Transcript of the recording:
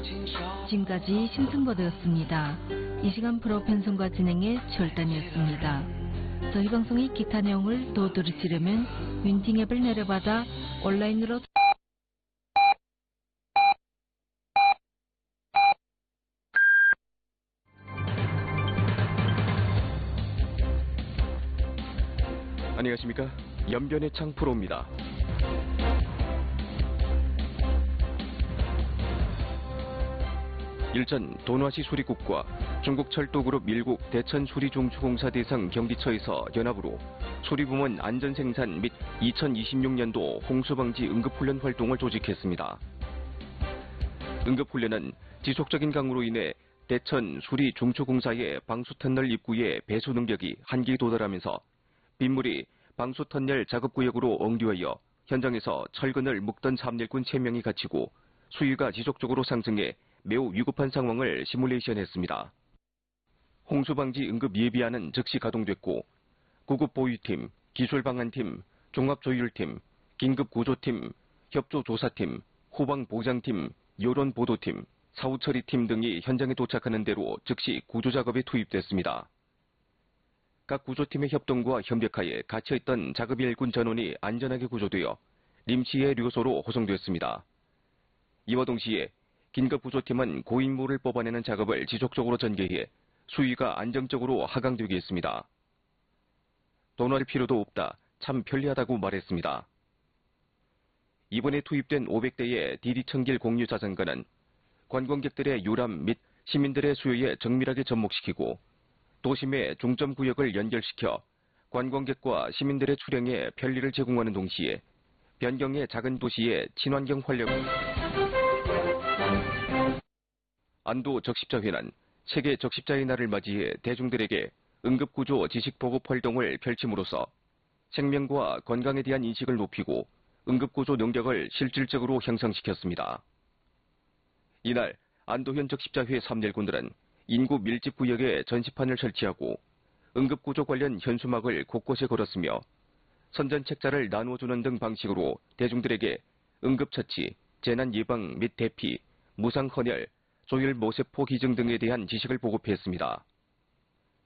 지금까지 심승버드였습니다. 이 시간 프로 편성과 진행의 최월단이었습니다. 저희 방송의 기타 내용을 더 들으시려면 윈팅 앱을 내려받아 온라인으로 안녕하십니까. 연변의 창 프로입니다. 일전 돈화시 수리국과 중국철도그룹 밀국 대천수리중추공사 대상 경비처에서 연합으로 수리부문 안전생산 및 2026년도 홍수방지 응급훈련 활동을 조직했습니다. 응급훈련은 지속적인 강우로 인해 대천 수리중추공사의 방수터널 입구의 배수 능력이 한계에 도달하면서 빗물이 방수터널 작업구역으로 엉류하여 현장에서 철근을 묶던 삼일꾼 3명이 갇히고 수위가 지속적으로 상승해 매우 위급한 상황을 시뮬레이션했습니다. 홍수방지 응급 예비안은 즉시 가동됐고 구급보유팀, 기술방안팀, 종합조율팀, 긴급구조팀, 협조조사팀, 후방보장팀, 여론보도팀, 사후처리팀 등이 현장에 도착하는 대로 즉시 구조작업에 투입됐습니다. 각 구조팀의 협동과 협력하에 갇혀있던 작업 일꾼 전원이 안전하게 구조되어 림치의 류소로 호송됐습니다. 이와 동시에 긴급구조팀은 고인물을 뽑아내는 작업을 지속적으로 전개해 수위가 안정적으로 하강되게 했습니다. 돈할 필요도 없다, 참 편리하다고 말했습니다. 이번에 투입된 500대의 디디청길 공유 자전거는 관광객들의 유람 및 시민들의 수요에 정밀하게 접목시키고 도심의 중점 구역을 연결시켜 관광객과 시민들의 출행에 편리를 제공하는 동시에 변경의 작은 도시의 친환경 활력을 안도 적십자회는 세계 적십자의 날을 맞이해 대중들에게 응급구조 지식보급 활동을 펼침으로써 생명과 건강에 대한 인식을 높이고 응급구조 능력을 실질적으로 향상시켰습니다. 이날 안도현 적십자회 3일꾼들은 인구 밀집구역에 전시판을 설치하고 응급구조 관련 현수막을 곳곳에 걸었으며 선전책자를 나누어주는 등 방식으로 대중들에게 응급처치, 재난예방 및 대피, 무상헌혈, 조혈모세포 기증 등에 대한 지식을 보급했습니다.